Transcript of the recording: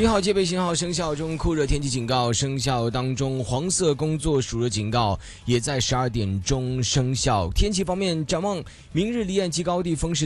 1号戒备信号生效中，酷热天气警告生效当中，黄色工作暑热警告也在12点钟生效。天气方面，展望明日离岸及高地风势